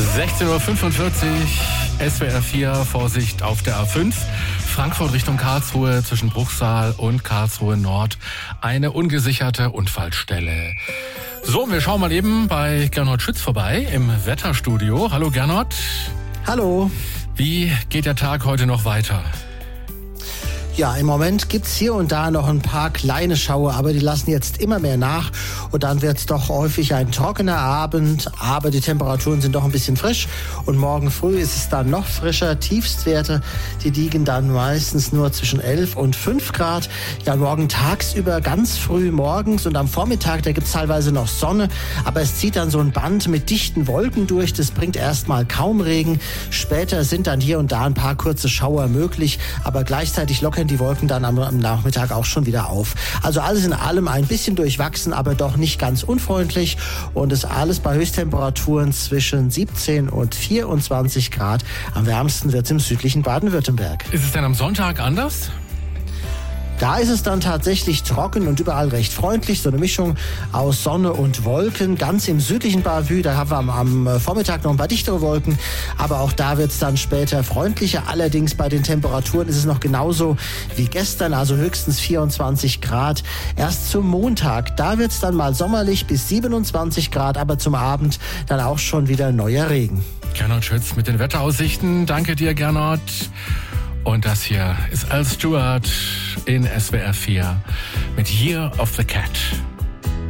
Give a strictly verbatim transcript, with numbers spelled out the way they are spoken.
sechzehn Uhr fünfundvierzig, S W R vier, Vorsicht auf der A fünf. Frankfurt Richtung Karlsruhe zwischen Bruchsal und Karlsruhe Nord. Eine ungesicherte Unfallstelle. So, wir schauen mal eben bei Gernot Schütz vorbei im Wetterstudio. Hallo Gernot. Hallo. Wie geht der Tag heute noch weiter? Ja, im Moment gibt's hier und da noch ein paar kleine Schauer, aber die lassen jetzt immer mehr nach und dann wird's doch häufig ein trockener Abend, aber die Temperaturen sind doch ein bisschen frisch und morgen früh ist es dann noch frischer. Tiefstwerte, die liegen dann meistens nur zwischen elf und fünf Grad. Ja, morgen tagsüber ganz früh morgens und am Vormittag, da gibt's teilweise noch Sonne, aber es zieht dann so ein Band mit dichten Wolken durch, das bringt erstmal kaum Regen. Später sind dann hier und da ein paar kurze Schauer möglich, aber gleichzeitig lockern die Wolken dann am, am Nachmittag auch schon wieder auf. Also alles in allem ein bisschen durchwachsen, aber doch nicht ganz unfreundlich und ist alles bei Höchsttemperaturen zwischen siebzehn und vierundzwanzig Grad. Am wärmsten wird es im südlichen Baden-Württemberg. Ist es denn am Sonntag anders? Da ist es dann tatsächlich trocken und überall recht freundlich. So eine Mischung aus Sonne und Wolken. Ganz im südlichen Bavü, da haben wir am, am Vormittag noch ein paar dichtere Wolken. Aber auch da wird es dann später freundlicher. Allerdings bei den Temperaturen ist es noch genauso wie gestern, also höchstens vierundzwanzig Grad. Erst zum Montag, da wird es dann mal sommerlich bis siebenundzwanzig Grad. Aber zum Abend dann auch schon wieder neuer Regen. Gernot Schütz mit den Wetteraussichten. Danke dir, Gernot. Und das hier ist Al Stewart in S W R vier mit Year of the Cat.